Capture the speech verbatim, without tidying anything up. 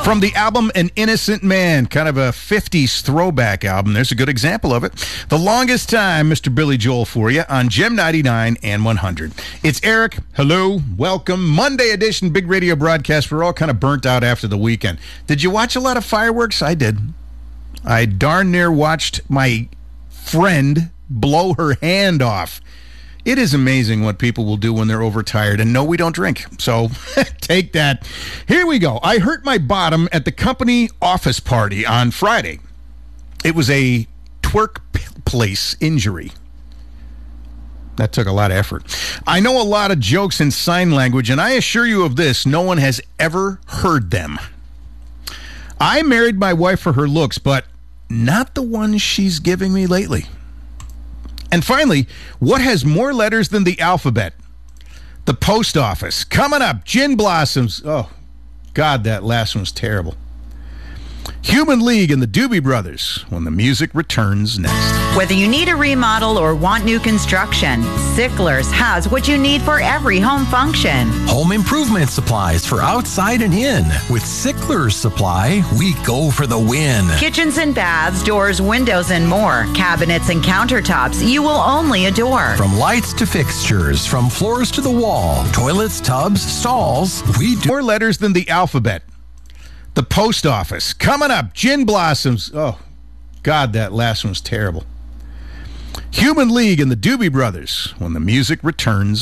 From the album An Innocent Man, kind of a fifties throwback album. There's a good example of it. The Longest Time, Mister Billy Joel for you on Gem ninety-nine and one hundred. It's Eric. Hello. Welcome. Monday edition Big Radio broadcast. We're all kind of burnt out after the weekend. Did you watch a lot of fireworks? I did. I darn near watched my friend blow her hand off. It is amazing what people will do when they're overtired. And no, we don't drink. So take that. Here we go. I hurt my bottom at the company office party on Friday. It was a twerk place injury. That took a lot of effort. I know a lot of jokes in sign language, and I assure you of this, no one has ever heard them. I married my wife for her looks, but not the ones she's giving me lately. And finally, what has more letters than the alphabet? The post office. Coming up, Gin Blossoms. Oh, God, that last one's terrible. Human League and the Doobie Brothers when the music returns next. Whether you need a remodel or want new construction, Sickler's has what you need for every home function. Home improvement supplies for outside and in. With Sickler's Supply, we go for the win. Kitchens and baths, doors, windows, and more. Cabinets and countertops you will only adore. From lights to fixtures, from floors to the wall, toilets, tubs, stalls, we do more letters than the alphabet. The post office. Coming up, Gin Blossoms. Oh, God, that last one's terrible. Human League and the Doobie Brothers when the music returns